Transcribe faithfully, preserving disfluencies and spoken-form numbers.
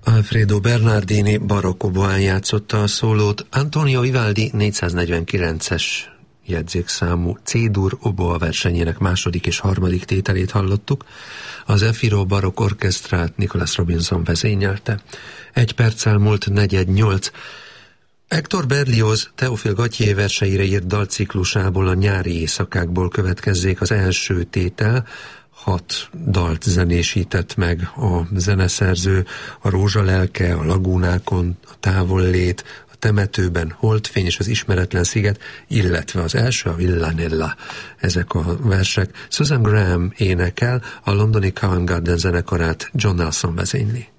Alfredo Bernardini barokkóban játszotta a szólót. Antonio Vivaldi négyszáznegyvenkilences jegyzékszámú C-dur oboa versenyének második és harmadik tételét hallottuk. Az Efiro Barokk Orchestrát Nicholas Robinson vezényelte. Egy perccel múlt negyed nyolc. Hector Berlioz Théophile Gautier verseire írt dalciklusából, a Nyári éjszakákból következzék az első tétel. Hat dalt zenésített meg a zeneszerző: a Rózsa lelke, a Lagúnákon, a Távollét, a Temetőben, Holdfény és az Ismeretlen sziget, illetve az első, a Villanella. Ezek a versek. Susan Graham énekel, a londoni Covent Garden zenekarát John Nelson vezényli.